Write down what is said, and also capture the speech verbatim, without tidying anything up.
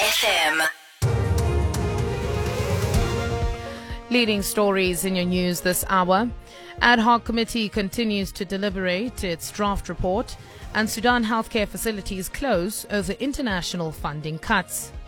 F M. Leading stories in your news this hour. Ad hoc committee continues to deliberate its draft report, and Sudan healthcare facilities close over international funding cuts.